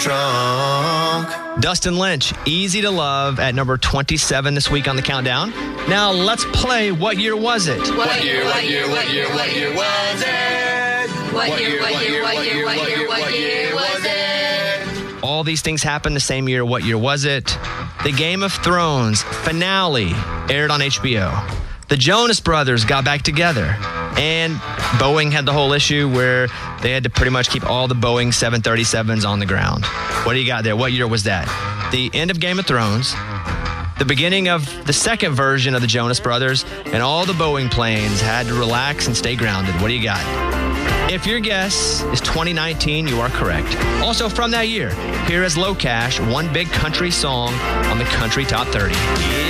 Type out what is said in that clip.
Drunk. Dustin Lynch, Easy to Love at number 27 this week on the countdown. Now let's play What Year Was It? What year was it? What year was it? All these things happened the same year. What year was it? The Game of Thrones finale aired on HBO. The Jonas Brothers got back together. And Boeing had the whole issue where they had to pretty much keep all the Boeing 737s on the ground. What do you got there? What year was that? The end of Game of Thrones, the beginning of the second version of the Jonas Brothers, and all the Boeing planes had to relax and stay grounded. What do you got? If your guess is 2019, you are correct. Also from that year, here is Low Cash, One Big Country Song on the Country Top 30.